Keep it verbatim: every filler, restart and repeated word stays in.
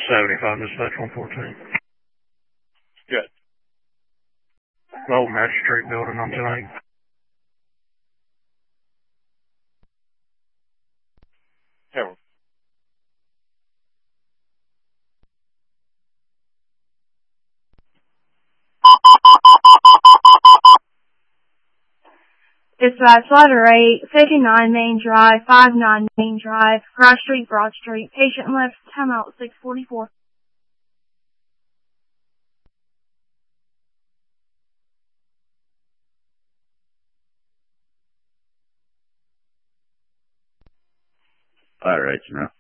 seventy-five, dispatch one fourteen. Good. The old magistrate building on tonight. Harold. Dispatch letter eight, fifty-nine Main Drive, five nine Main Drive, Cross Street, Broad Street. Patient left, timeout six forty-four. All right, you know.